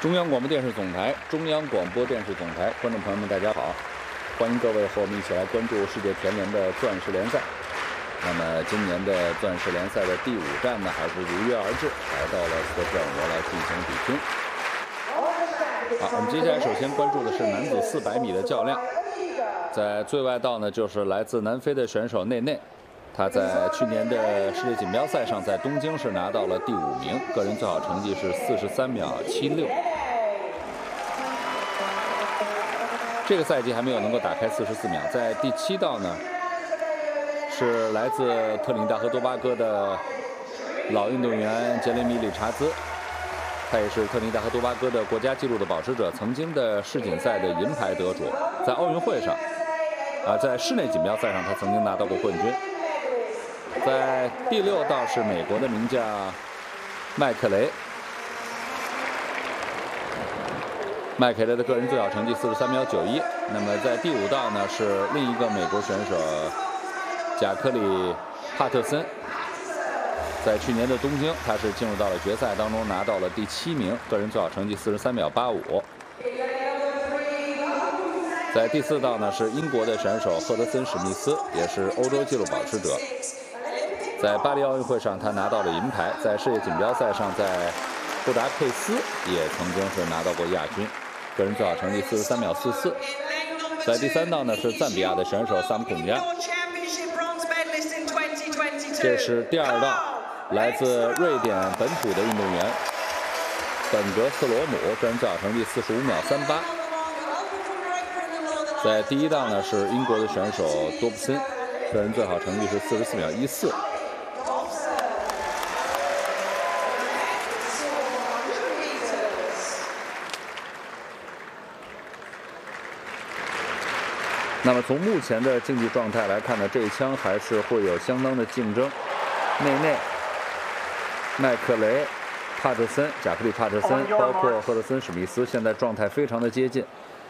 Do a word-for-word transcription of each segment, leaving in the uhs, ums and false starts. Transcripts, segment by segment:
中央广播电视总台，中央广播电视总台，观众朋友们，大家好！欢迎各位和我们一起来关注世界田联的钻石联赛。那么，今年的钻石联赛的第五站呢，还是如约而至，来到了斯德哥尔摩来进行比拼。好，我们接下来首先关注的是男子四百米的较量，在最外道呢，就是来自南非的选手内内。 他在去年的世界锦标赛上，在东京是拿到了第五名，个人最好成绩是四十三秒七六。这个赛季还没有能够打开四十四秒。在第七道呢，是来自特立尼达和多巴哥的老运动员杰雷米·理查兹，他也是特立尼达和多巴哥的国家纪录的保持者，曾经的世锦赛的银牌得主，在奥运会上，啊，在室内锦标赛上，他曾经拿到过冠军。 在第六道是美国的名将麦克雷，麦克雷的个人最好成绩四十三秒九一。那么在第五道呢是另一个美国选手贾克里·帕特森，在去年的东京，他是进入到了决赛当中，拿到了第七名，个人最好成绩四十三秒八五。在第四道呢是英国的选手赫德森·史密斯，也是欧洲纪录保持者。 在巴黎奥运会上，他拿到了银牌；在世界锦标赛上，在布达佩斯也曾经是拿到过亚军，个人最好成绩四十三秒四四。在第三道呢是赞比亚的选手萨姆孔加，这是第二道，来自瑞典本土的运动员本格斯罗姆，个人最好成绩四十五秒三八。在第一道呢是英国的选手多布森，个人最好成绩是四十四秒一四。 那么从目前的竞技状态来看呢，这一枪还是会有相当的竞争。内内、麦克雷、帕特森、贾克利·帕特森，包括赫德森·史密斯，现在状态非常的接近。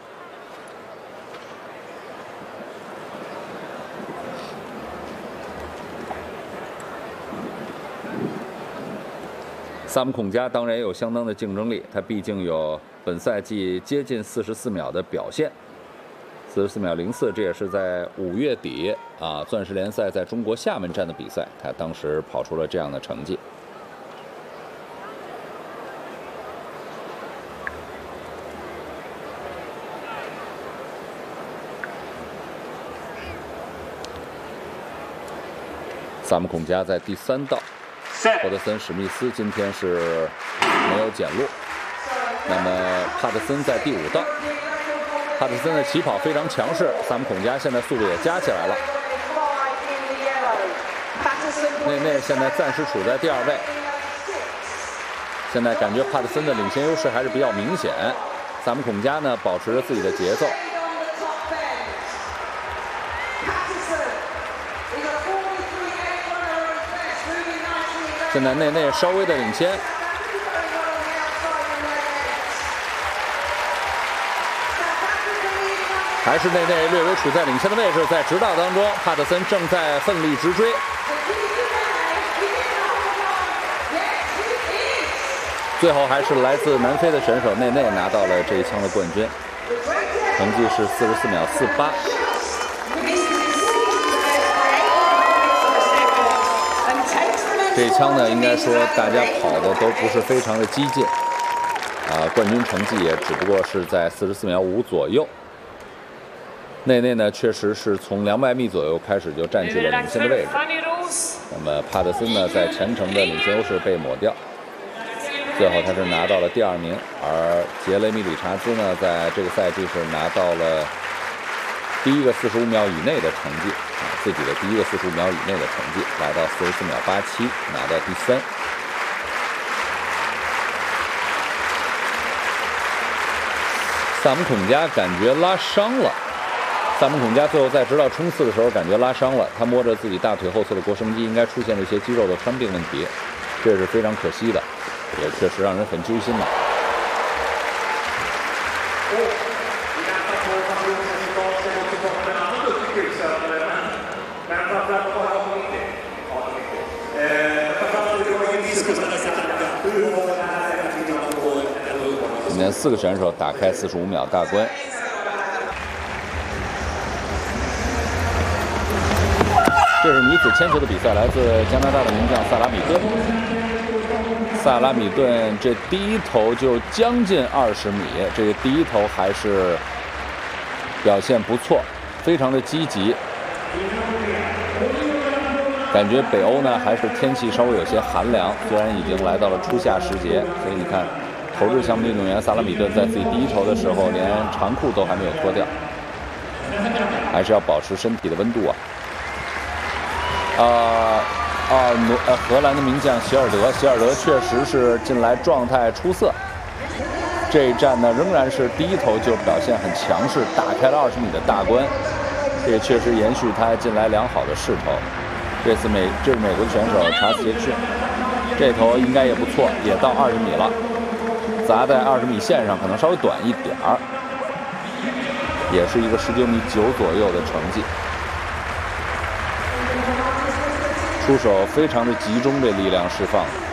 萨姆孔加当然也有相当的竞争力，他毕竟有本赛季接近四十四秒的表现。 四十四秒零四，这也是在五月底啊，钻石联赛在中国厦门站的比赛，他当时跑出了这样的成绩。萨姆孔加在第三道，霍德森·史密斯今天是没有捡路。那么帕特森在第五道。 帕特森的起跑非常强势，萨姆孔加现在速度也加起来了。内内现在暂时处在第二位，现在感觉帕特森的领先优势还是比较明显。萨姆孔加呢保持着自己的节奏。现在内内稍微的领先。 还是内内略微处在领先的位置，在直道当中，帕特森正在奋力直追。最后还是来自南非的选手内内拿到了这一枪的冠军，成绩是四十四秒四八。这一枪呢，应该说大家跑的都不是非常的激进，啊，冠军成绩也只不过是在四十四秒五左右。 内内呢，确实是从两百米左右开始就占据了领先的位置。那么帕特森呢，在全程的领先优势被抹掉，最后他是拿到了第二名。而杰雷米·理查兹呢，在这个赛季是拿到了第一个四十五秒以内的成绩啊，自己的第一个四十五秒以内的成绩，来到四十四秒八七，拿到第三。萨姆孔加感觉拉伤了。 萨姆孔加最后在直道冲刺的时候，感觉拉伤了，他摸着自己大腿后侧的腘绳肌，应该出现了一些肌肉的穿并问题，这是非常可惜的，也确实让人很揪心的。 天四个选手打开四十五秒大关。这是女子铅球的比赛，来自加拿大的名将萨拉米顿。萨拉米顿这第一投就将近二十米，这个第一投还是表现不错，非常的积极。感觉北欧呢还是天气稍微有些寒凉，虽然已经来到了初夏时节，所以你看，投掷项目运动员萨拉米顿在自己第一投的时候，连长裤都还没有脱掉，还是要保持身体的温度啊。啊、呃。 啊，挪呃，荷兰的名将席尔德，席尔德确实是近来状态出色。这一战呢，仍然是第一投就表现很强势，打开了二十米的大关，这也确实延续他近来良好的势头。这次美，这是美国的选手查斯杰克逊，这投应该也不错，也到二十米了，砸在二十米线上，可能稍微短一点儿，也是一个十九米九左右的成绩。 出手非常的集中，这力量释放。